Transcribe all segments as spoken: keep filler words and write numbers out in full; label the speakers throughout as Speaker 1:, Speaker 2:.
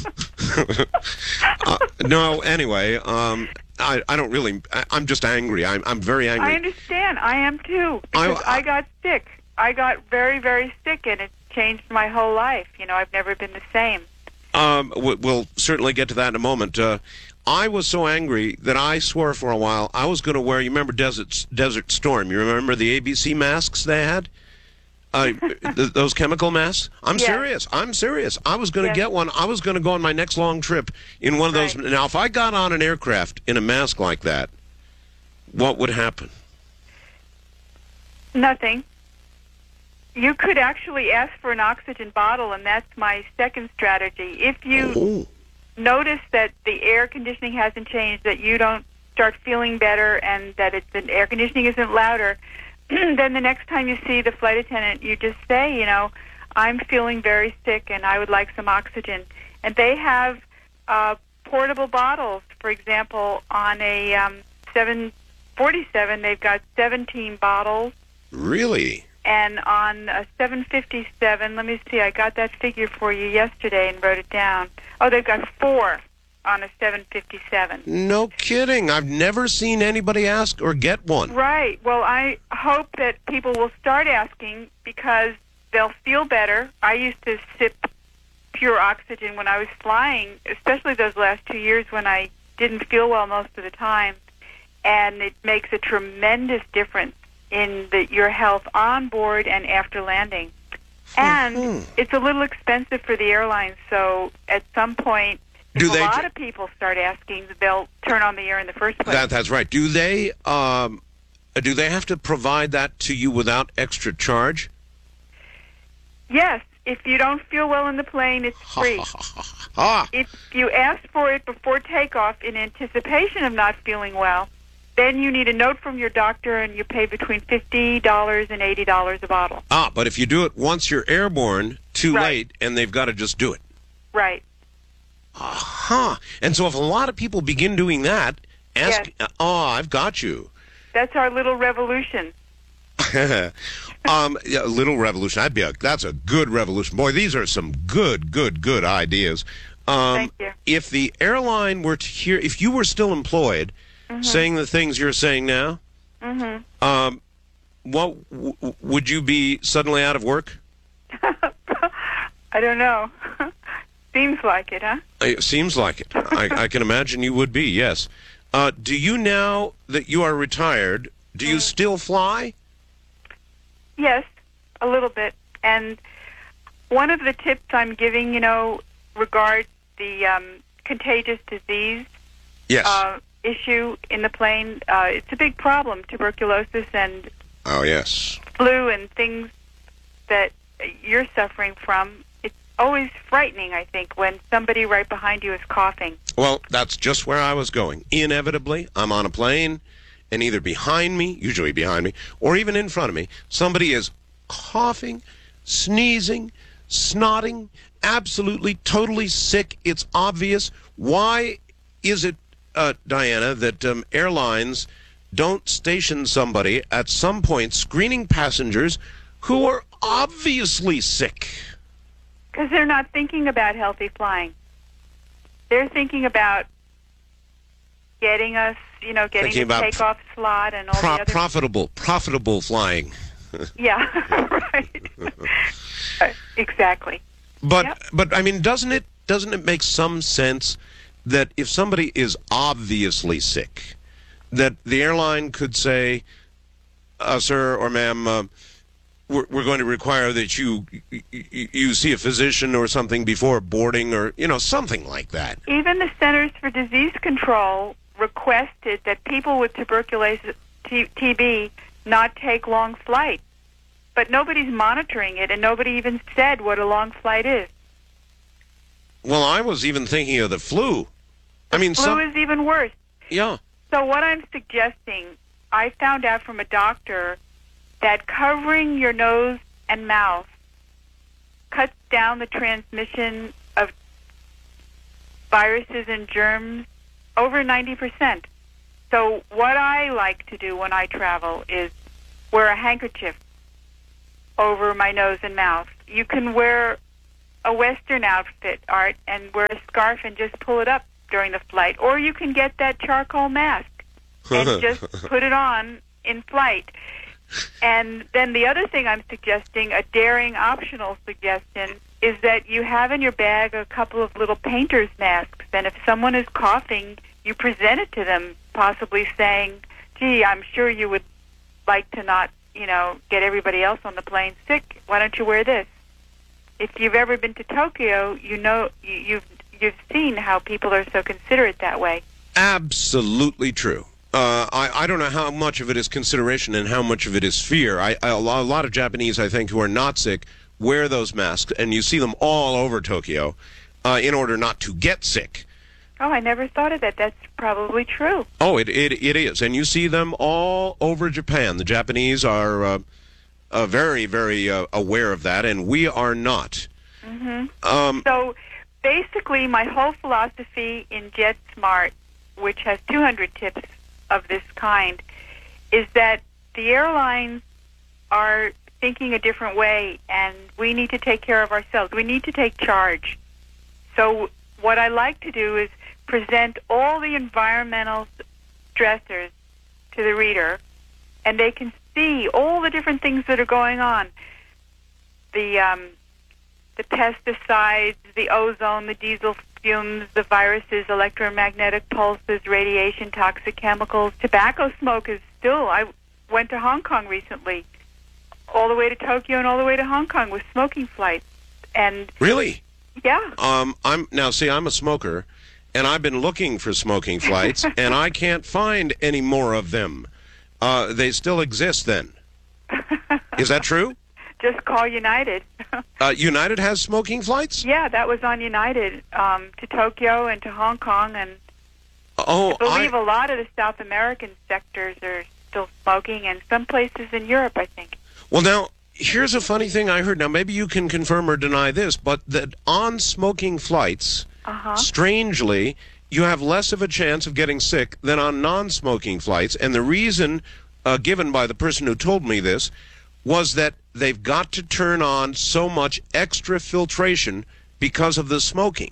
Speaker 1: uh, no, anyway, um, I, I don't really, I, I'm just angry. I'm, I'm very angry.
Speaker 2: I understand. I am too. Because I, I, I got sick. I got very, very sick, and it changed my whole life. You know, I've never been the same.
Speaker 1: Um, we'll certainly get to that in a moment. Uh, I was so angry that I swore for a while I was going to wear, you remember Desert, Desert Storm? You remember the A B C masks they had? Uh, th- those chemical masks? I'm
Speaker 2: yes.
Speaker 1: serious. I'm serious. I was going to
Speaker 2: yes.
Speaker 1: get one. I was going to go on my next long trip in one of those.
Speaker 2: Right.
Speaker 1: Now, if I got on an aircraft in a mask like that, what would happen?
Speaker 2: Nothing. You could actually ask for an oxygen bottle, and that's my second strategy. If you
Speaker 1: Oh.
Speaker 2: notice that the air conditioning hasn't changed, that you don't start feeling better, and that it's, the air conditioning isn't louder, then the next time you see the flight attendant, you just say, you know, I'm feeling very sick, and I would like some oxygen. And they have uh, portable bottles. For example, on a um, seven forty-seven, they've got seventeen bottles.
Speaker 1: Really?
Speaker 2: And on a seven fifty-seven, let me see, I got that figure for you yesterday and wrote it down. Oh, they've got four on a seven fifty-seven.
Speaker 1: No kidding. I've never seen anybody ask or get one.
Speaker 2: Right. Well, I hope that people will start asking because they'll feel better. I used to sip pure oxygen when I was flying, especially those last two years when I didn't feel well most of the time. And it makes a tremendous difference in the, your health on board and after landing. And
Speaker 1: Mhm.
Speaker 2: it's a little expensive for the airlines, so at some point, if
Speaker 1: Do
Speaker 2: a
Speaker 1: they
Speaker 2: lot
Speaker 1: ju-
Speaker 2: of people start asking, they'll turn on the air in the first place.
Speaker 1: That, that's right. Do they um, do they have to provide that to you without extra charge?
Speaker 2: Yes, if you don't feel well in the plane, it's free.
Speaker 1: Ah,
Speaker 2: If you ask for it before takeoff in anticipation of not feeling well, then you need a note from your doctor, and you pay between fifty dollars and eighty dollars a bottle.
Speaker 1: ah, but if you do it once you're airborne, too
Speaker 2: Right.
Speaker 1: late, and they've got to just do it.
Speaker 2: Right.
Speaker 1: Huh. And so if a lot of people begin doing that, ask,
Speaker 2: Yes.
Speaker 1: oh, I've got you.
Speaker 2: That's our little revolution.
Speaker 1: um, yeah, a little revolution. I'd be a, that's a good revolution. Boy, these are some good, good, good ideas. Um,
Speaker 2: Thank you.
Speaker 1: If the airline were to hear, if you were still employed,
Speaker 2: Mm-hmm.
Speaker 1: saying the things you're saying now,
Speaker 2: Mm-hmm.
Speaker 1: um, what w- would you be suddenly out of work?
Speaker 2: I don't know. Seems like it, huh?
Speaker 1: It seems like it. I, I can imagine you would be, yes. Uh, do you now that you are retired, do you
Speaker 2: Mm.
Speaker 1: still fly?
Speaker 2: Yes, a little bit. And one of the tips I'm giving, you know, regards the um, contagious disease
Speaker 1: Yes.
Speaker 2: uh, issue in the plane. Uh, it's a big problem, tuberculosis and
Speaker 1: oh, yes.
Speaker 2: flu and things that you're suffering from. It's always frightening, I think, when somebody right behind you is coughing.
Speaker 1: Well, that's just where I was going. Inevitably, I'm on a plane, and either behind me, usually behind me, or even in front of me, somebody is coughing, sneezing, snotting, absolutely, totally sick. It's obvious. Why is it, uh, Diana, that um, airlines don't station somebody at some point screening passengers who are obviously sick?
Speaker 2: Because they're not thinking about healthy flying. They're thinking about getting us, you know, getting
Speaker 1: Thinking
Speaker 2: the
Speaker 1: about
Speaker 2: takeoff slot and all
Speaker 1: Pro-
Speaker 2: the other...
Speaker 1: profitable, profitable flying.
Speaker 2: Yeah, right. Uh, exactly.
Speaker 1: But
Speaker 2: Yep.
Speaker 1: but I mean, doesn't it doesn't it make some sense that if somebody is obviously sick, that the airline could say, uh, "Sir or ma'am, uh, we're, we're going to require that you, you you see a physician or something before boarding, or you know something like that."
Speaker 2: Even the Centers for Disease Control requested that people with tuberculosis, T- TB, not take long flights. But nobody's monitoring it, and nobody even said what a long flight is.
Speaker 1: Well, I was even thinking of the flu. I mean,
Speaker 2: Flu
Speaker 1: some
Speaker 2: is even worse.
Speaker 1: yeah.
Speaker 2: So what I'm suggesting, I found out from a doctor that covering your nose and mouth cuts down the transmission of viruses and germs over ninety percent. So what I like to do when I travel is wear a handkerchief over my nose and mouth. You can wear a Western outfit, Art, and wear a scarf and just pull it up during the flight. Or you can get that charcoal mask and just put it on in flight. And then the other thing I'm suggesting, a daring optional suggestion, is that you have in your bag a couple of little painter's masks. And if someone is coughing, you present it to them, possibly saying, gee, I'm sure you would like to not, you know, get everybody else on the plane sick. Why don't you wear this? If you've ever been to Tokyo, you know, you, you've, you've seen how people are so considerate that way.
Speaker 1: Absolutely true. Uh, I, I don't know how much of it is consideration and how much of it is fear. I, I, a lot of Japanese, I think, who are not sick wear those masks, and you see them all over Tokyo uh, in order not to get sick.
Speaker 2: Oh, I never thought of that. That's probably true.
Speaker 1: Oh, it it, it is. And you see them all over Japan. The Japanese are uh, uh, very, very uh, aware of that, and we are not.
Speaker 2: Mm-hmm.
Speaker 1: Um,
Speaker 2: so basically, my whole philosophy in JetSmart, which has two hundred tips of this kind, is that the airlines are thinking a different way, and we need to take care of ourselves. We need to take charge. So what I like to do is present all the environmental stressors to the reader, and they can see all the different things that are going on. The um, the pesticides, the ozone, the diesel fumes, the viruses, electromagnetic pulses, radiation, toxic chemicals. Tobacco smoke is still... I went to Hong Kong recently, all the way to Tokyo and all the way to Hong Kong with smoking flights. And
Speaker 1: really?
Speaker 2: Yeah.
Speaker 1: Um, I'm now, see, I'm a smoker, and I've been looking for smoking flights, and I can't find any more of them. Uh, they still exist then. Is that true?
Speaker 2: Just call United.
Speaker 1: uh, United has smoking flights?
Speaker 2: Yeah, that was on United um, to Tokyo and to Hong Kong. And
Speaker 1: oh,
Speaker 2: I believe
Speaker 1: I...
Speaker 2: a lot of the South American sectors are still smoking, and some places in Europe, I think.
Speaker 1: Well, now, here's a funny thing I heard. Now, maybe you can confirm or deny this, but that on smoking flights,
Speaker 2: uh-huh.
Speaker 1: strangely, you have less of a chance of getting sick than on non-smoking flights. And the reason uh, given by the person who told me this was that they've got to turn on so much extra filtration because of the smoking.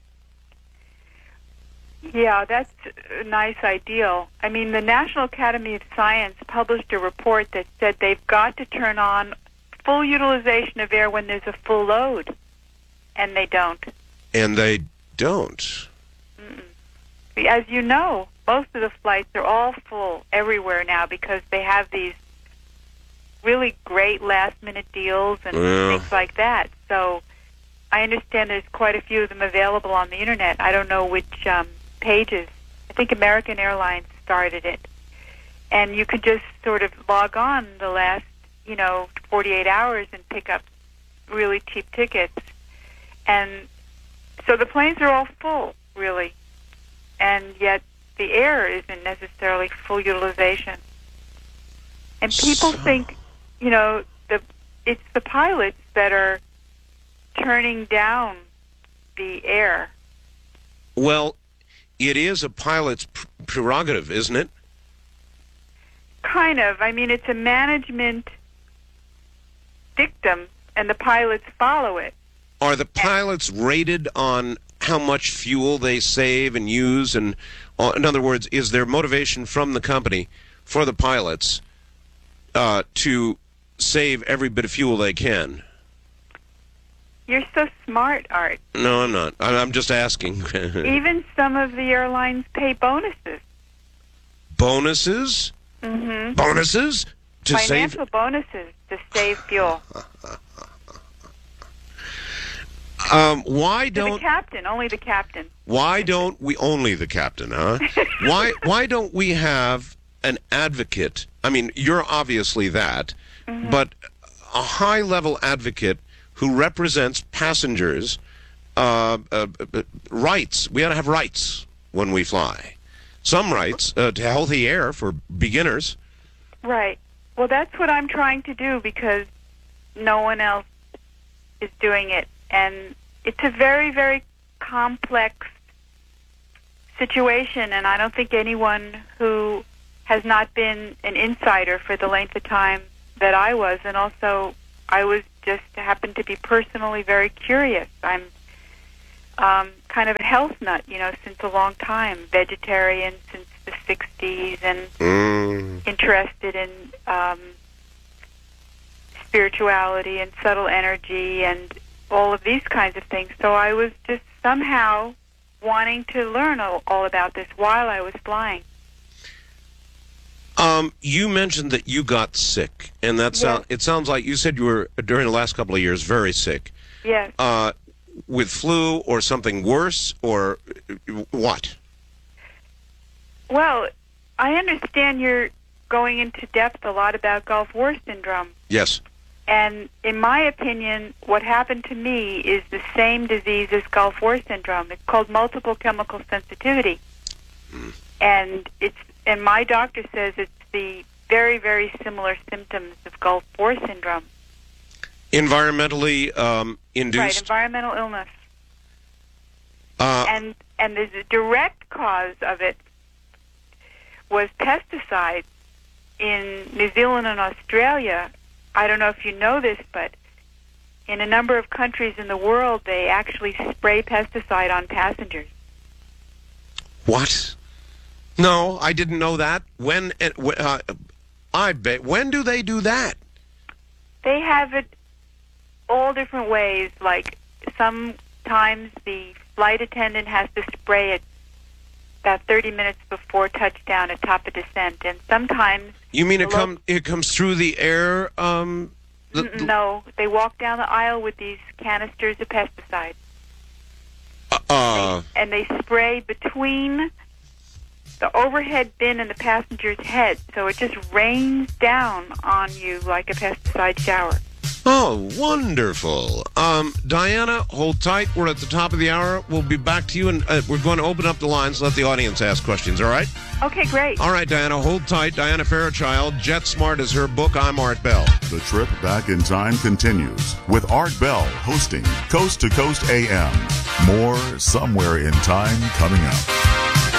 Speaker 2: Yeah, that's a nice ideal. I mean, the National Academy of Science published a report that said they've got to turn on full utilization of air when there's a full load, and they don't.
Speaker 1: And they don't.
Speaker 2: Mm-mm. As you know, most of the flights are all full everywhere now because they have these really great last-minute deals and
Speaker 1: yeah.
Speaker 2: things like that. So I understand there's quite a few of them available on the Internet. I don't know which um, pages. I think American Airlines started it. And you could just sort of log on the last, you know, forty-eight hours and pick up really cheap tickets. And so the planes are all full, really. And yet the air isn't necessarily full utilization. And people
Speaker 1: So-
Speaker 2: think, you know, the it's the pilots that are turning down the air.
Speaker 1: Well, it is a pilot's pr- prerogative, isn't it?
Speaker 2: Kind of. I mean, it's a management dictum, and the pilots follow it.
Speaker 1: Are the pilots rated on how much fuel they save and use? And uh, in other words, is there motivation from the company for the pilots uh, to save every bit of fuel they can?
Speaker 2: You're so smart, Art.
Speaker 1: No, I'm not. I- I'm just asking.
Speaker 2: Even some of the airlines pay bonuses.
Speaker 1: Bonuses?
Speaker 2: Mm-hmm.
Speaker 1: Bonuses? To
Speaker 2: Financial
Speaker 1: save?
Speaker 2: bonuses to save fuel.
Speaker 1: Um, why
Speaker 2: To the
Speaker 1: don't...
Speaker 2: captain, only the captain.
Speaker 1: Why don't we... Only the captain, huh? why, why don't we have an advocate? I mean, you're obviously that,
Speaker 2: Mm-hmm.
Speaker 1: but a high-level advocate who represents passengers' uh, uh, uh, rights. We ought to have rights when we fly. Some rights uh, to healthy air for beginners.
Speaker 2: Right. Well, that's what I'm trying to do because no one else is doing it. And it's a very, very complex situation, and I don't think anyone who has not been an insider for the length of time that I was, and also I was just happen to be personally very curious. I'm um, kind of a health nut, you know, since a long time, vegetarian since the sixties, and
Speaker 1: Mm.
Speaker 2: interested in um, spirituality and subtle energy and all of these kinds of things. So I was just somehow wanting to learn all, all about this while I was flying.
Speaker 1: Um, you mentioned that you got sick, and that sound,
Speaker 2: Yes.
Speaker 1: it sounds like you said you were, during the last couple of years, very sick.
Speaker 2: Yes.
Speaker 1: Uh, with flu or something worse, or what?
Speaker 2: Well, I understand you're going into depth a lot about Gulf War syndrome.
Speaker 1: Yes.
Speaker 2: And in my opinion, what happened to me is the same disease as Gulf War syndrome. It's called multiple chemical sensitivity.
Speaker 1: Mm.
Speaker 2: And it's and my doctor says it's the very, very similar symptoms of Gulf War syndrome.
Speaker 1: Environmentally um,
Speaker 2: Right,
Speaker 1: induced?
Speaker 2: environmental illness.
Speaker 1: Uh,
Speaker 2: And and the direct cause of it was pesticides in New Zealand and Australia. I don't know if you know this, but in a number of countries in the world, they actually spray pesticide on passengers.
Speaker 1: what? No, I didn't know that. When? Uh, I bet. When do they do that?
Speaker 2: They have it all different ways. Like sometimes the flight attendant has to spray it about thirty minutes before touchdown at top of descent, and sometimes
Speaker 1: You mean it
Speaker 2: Hello?
Speaker 1: come it comes through the air? Um, the,
Speaker 2: Mm, no, they walk down the aisle with these canisters of pesticide,
Speaker 1: uh,
Speaker 2: and they spray between the overhead bin and the passenger's head, so it just rains down on you like a pesticide shower.
Speaker 1: Oh, wonderful. Um, Diana, hold tight. We're at the top of the hour. We'll be back to you, and uh, we're going to open up the lines, let the audience ask questions, all right?
Speaker 2: Okay, great.
Speaker 1: All right, Diana, hold tight. Diana Fairchild, Jet Smart is her book. I'm Art Bell.
Speaker 3: The trip back in time continues with Art Bell hosting Coast to Coast A M. More Somewhere in Time coming up.